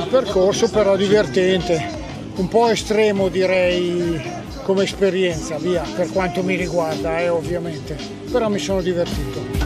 percorso però divertente, un po' estremo direi come esperienza, via, per quanto mi riguarda, ovviamente, però mi sono divertito.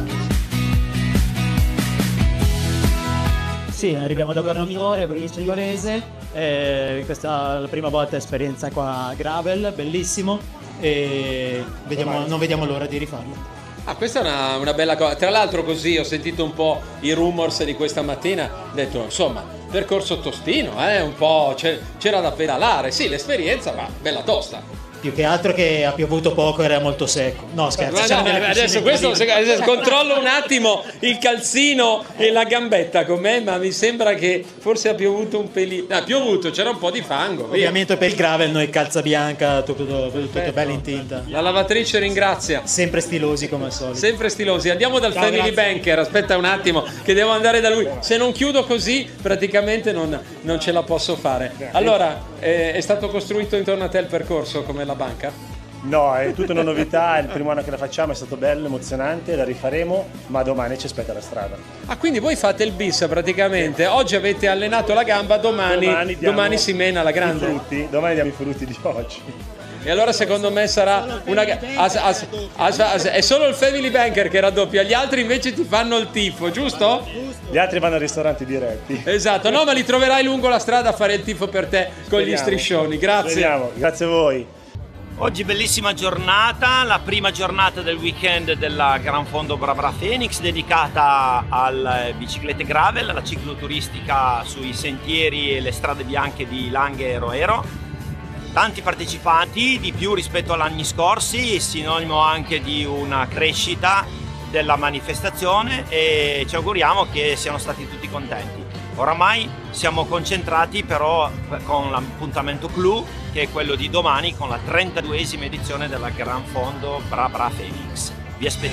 Sì, arriviamo da Bernaminore, provincia di Varese, questa è la prima volta esperienza qua a Gravel, bellissimo, e non vediamo l'ora di rifarlo. Ah, questa è una bella cosa. Tra l'altro così ho sentito un po' i rumors di questa mattina, ho detto insomma, percorso tostino, un po' c'era da pedalare, sì, l'esperienza va bella tosta. Più che altro che ha piovuto poco, era molto secco. No, scherzo. Adesso controllo un attimo il calzino e la gambetta con me, ma mi sembra che forse ha piovuto un pelino. Ha piovuto, c'era un po' di fango. Ovviamente per il gravel noi calza bianca, tutto bello in tinta. La lavatrice ringrazia. Sempre stilosi come al solito. Sempre stilosi. Andiamo dal Family Banker, aspetta un attimo che devo andare da lui. Se non chiudo così praticamente non ce la posso fare. Allora, è stato costruito intorno a te il percorso come la banca? No, è tutta una novità, è il primo anno che la facciamo, è stato bello, emozionante, la rifaremo, ma domani ci aspetta la strada. Ah, quindi voi fate il bis praticamente, oggi avete allenato la gamba, domani si mena la grande. Domani diamo i frutti di oggi. E allora secondo me sarà una... è solo il Family Banker che raddoppia, gli altri invece ti fanno il tifo, giusto? Gli altri vanno al ristorante diretti. Esatto, no, ma li troverai lungo la strada a fare il tifo per te con gli striscioni. Grazie. Speriamo. Grazie a voi. Oggi bellissima giornata, la prima giornata del weekend della Gran Fondo Bra Phoenix, dedicata alle biciclette gravel, alla cicloturistica sui sentieri e le strade bianche di Langhe e Roero. Tanti partecipanti, di più rispetto agli anni scorsi, sinonimo anche di una crescita della manifestazione, e ci auguriamo che siano stati tutti contenti. Oramai siamo concentrati però con l'appuntamento clou, che è quello di domani con la 32esima edizione della Gran Fondo Bra Phoenix. Vi aspettiamo.